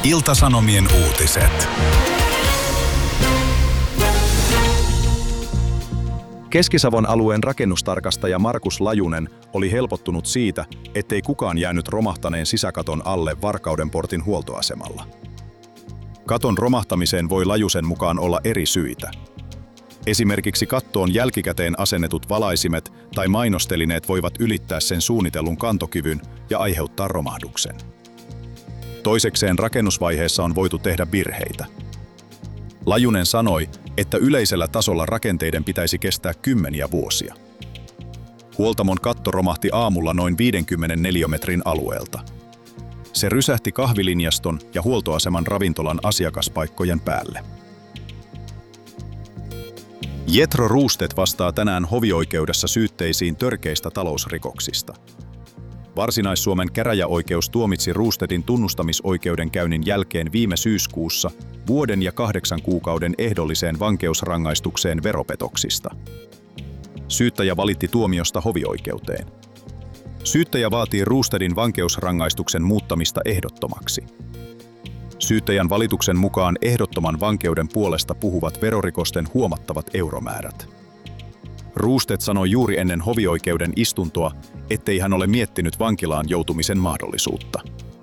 Ilta-Sanomien uutiset. Keski-Savon alueen rakennustarkastaja Markus Lajunen oli helpottunut siitä, ettei kukaan jäänyt romahtaneen sisäkaton alle Varkaudenportin huoltoasemalla. Katon romahtamiseen voi Lajusen mukaan olla eri syitä. Esimerkiksi kattoon jälkikäteen asennetut valaisimet tai mainostelineet voivat ylittää sen suunnitellun kantokyvyn ja aiheuttaa romahduksen. Toisekseen rakennusvaiheessa on voitu tehdä virheitä. Lajunen sanoi, että yleisellä tasolla rakenteiden pitäisi kestää kymmeniä vuosia. Huoltamon katto romahti aamulla noin 50 neliömetrin alueelta. Se rysähti kahvilinjaston ja huoltoaseman ravintolan asiakaspaikkojen päälle. Jetro Roosted vastaa tänään hovioikeudessa syytteisiin törkeistä talousrikoksista. Varsinais-Suomen käräjäoikeus tuomitsi Roostedin tunnustamisoikeudenkäynnin jälkeen viime syyskuussa vuoden ja 8 kuukauden ehdolliseen vankeusrangaistukseen veropetoksista. Syyttäjä valitti tuomiosta hovioikeuteen. Syyttäjä vaatii Roostedin vankeusrangaistuksen muuttamista ehdottomaksi. Syyttäjän valituksen mukaan ehdottoman vankeuden puolesta puhuvat verorikosten huomattavat euromäärät. Roosted sanoi juuri ennen hovioikeuden istuntoa, ettei hän ole miettinyt vankilaan joutumisen mahdollisuutta.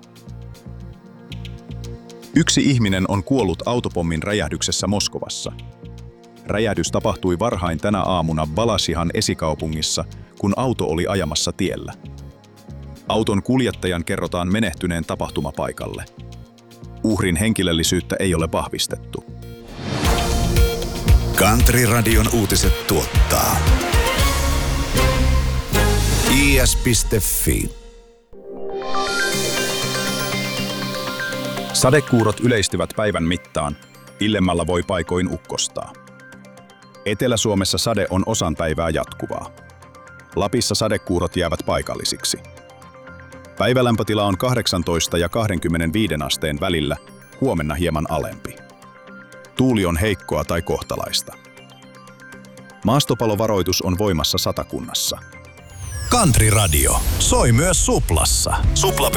Yksi ihminen on kuollut autopommin räjähdyksessä Moskovassa. Räjähdys tapahtui varhain tänä aamuna Balashihan esikaupungissa, kun auto oli ajamassa tiellä. Auton kuljettajan kerrotaan menehtyneen tapahtumapaikalle. Uhrin henkilöllisyyttä ei ole vahvistettu. Country-radion uutiset tuottaa is.fi. Sadekuurot yleistyvät päivän mittaan. Illemmällä voi paikoin ukkostaa. Etelä-Suomessa sade on osan päivää jatkuvaa. Lapissa sadekuurot jäävät paikallisiksi. Päivälämpötila on 18 ja 25 asteen välillä, huomenna hieman alempi. Tuuli on heikkoa tai kohtalaista. Maastopalovaroitus on voimassa Satakunnassa. Country Radio soi myös Suplassa. Supla.